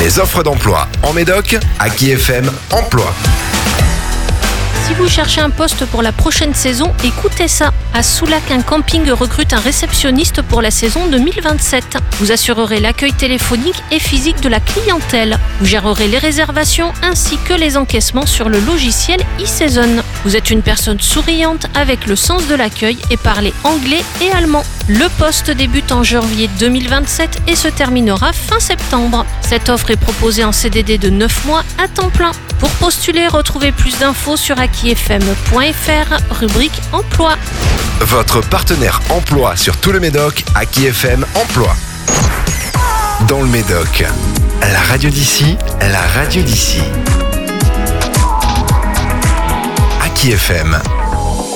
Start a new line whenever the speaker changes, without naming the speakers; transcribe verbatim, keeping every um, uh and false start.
Les offres d'emploi en Médoc, Aki F M Emploi.
Si vous cherchez un poste pour la prochaine saison, écoutez ça. À Soulac, un camping recrute un réceptionniste pour la saison deux mille vingt-sept. Vous assurerez l'accueil téléphonique et physique de la clientèle. Vous gérerez les réservations ainsi que les encaissements sur le logiciel e-Saison. Vous êtes une personne souriante avec le sens de l'accueil et parlez anglais et allemand. Le poste débute en janvier deux mille vingt-sept et se terminera fin septembre. Cette offre est proposée en C D D de neuf mois à temps plein. Pour postuler, retrouvez plus d'infos sur aki f m point f r, rubrique emploi.
Votre partenaire emploi sur tout le Médoc, Aki F M Emploi. Dans le Médoc, la radio d'ici, la radio d'ici. Aki F M.